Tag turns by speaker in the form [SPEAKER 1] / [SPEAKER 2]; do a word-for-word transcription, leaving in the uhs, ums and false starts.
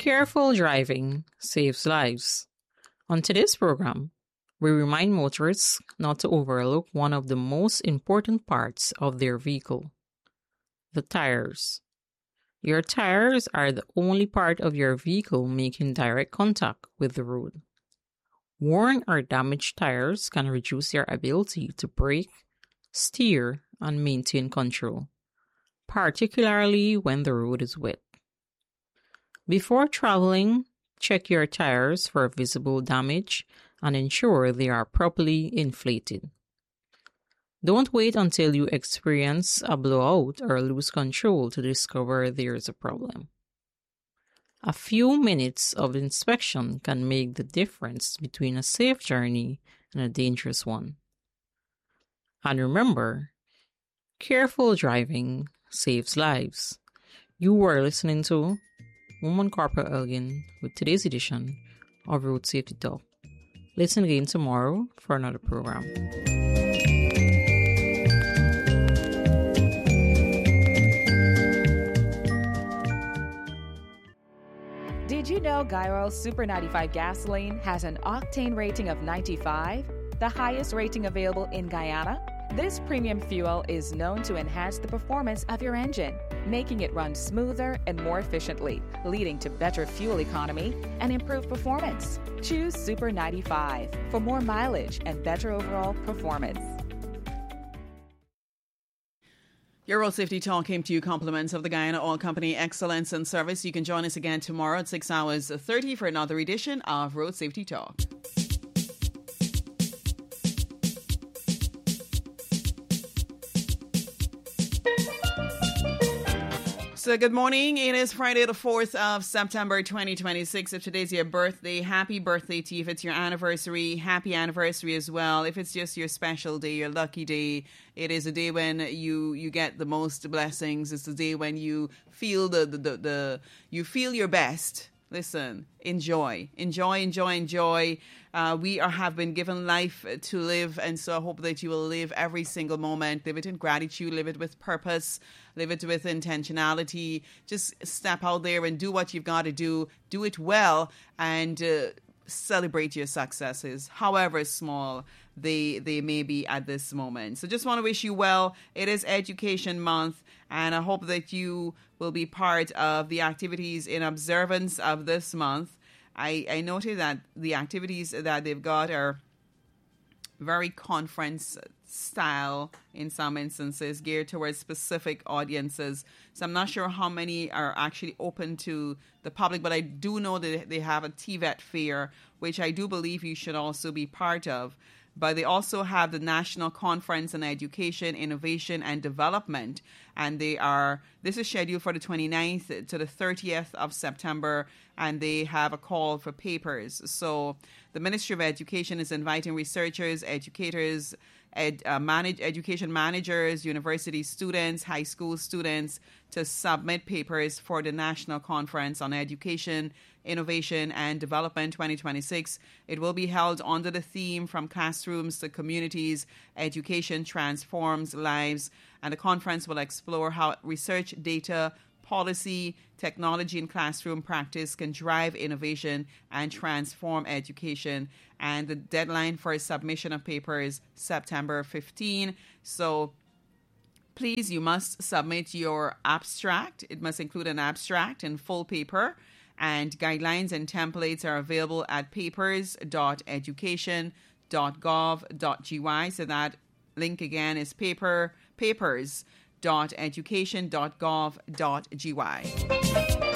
[SPEAKER 1] Careful driving saves lives. On today's program, we remind motorists not to overlook one of the most important parts of their vehicle: the tires. Your tires are the only part of your vehicle making direct contact with the road. Worn or damaged tires can reduce your ability to brake, steer, and maintain control, particularly when the road is wet. Before traveling, check your tires for visible damage and ensure they are properly inflated. Don't wait until you experience a blowout or lose control to discover there is a problem. A few minutes of inspection can make the difference between a safe journey and a dangerous one. And remember, careful driving saves lives. You are listening to Woman Corporal Elgin with today's edition of Road Safety Talk. Listen again tomorrow for another program.
[SPEAKER 2] Did you know Guy Oil Super ninety-five gasoline has an octane rating of ninety-five, the highest rating available in Guyana? This premium fuel is known to enhance the performance of your engine, making it run smoother and more efficiently, leading to better fuel economy and improved performance. Choose Super ninety-five for more mileage and better overall performance.
[SPEAKER 3] Your Road Safety Talk came to you compliments of the Guyana Oil Company Excellence and Service. You can join us again tomorrow at six hours thirty for another edition of Road Safety Talk. So good morning. It is Friday the fourth of September twenty twenty-six. If today's your birthday, happy birthday to you. If it's your anniversary, happy anniversary as well. If it's just your special day, your lucky day, it is a day when you you get the most blessings. It's the day when you feel the the, the, the you feel your best. Listen, enjoy, enjoy, enjoy, enjoy. Uh, we are have been given life to live, and so I hope that you will live every single moment. Live it in gratitude, live it with purpose, live it with intentionality. Just step out there and do what you've got to do. Do it well, and uh, celebrate your successes, however small they they may be at this moment. So just want to wish you well. It is Education Month, and I hope that you will be part of the activities in observance of this month. I, I noted that the activities that they've got are very conference style in some instances, geared towards specific audiences. So I'm not sure how many are actually open to the public, but I do know that they have a T V E T fair, which I do believe you should also be part of. But they also have the National Conference on Education, Innovation and Development. And they are, this is scheduled for the twenty-ninth to the thirtieth of September, and they have a call for papers. So the Ministry of Education is inviting researchers, educators, ed, uh, manage, education managers, university students, high school students to submit papers for the National Conference on Education, Innovation and Development twenty twenty-six. It will be held under the theme From Classrooms to Communities, Education Transforms Lives. And the conference will explore how research, data, policy, technology, and classroom practice can drive innovation and transform education. And the deadline for submission of papers is September fifteenth. So please, you must submit your abstract. It must include an abstract in full paper. And guidelines and templates are available at papers dot education dot gov dot g y. So that link again is paper papers dot education dot gov dot g y.